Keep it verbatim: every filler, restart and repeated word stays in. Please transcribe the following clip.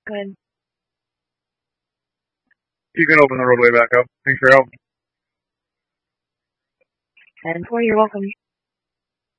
Good. You can open the roadway back up. Thanks for your help. And for you're welcome.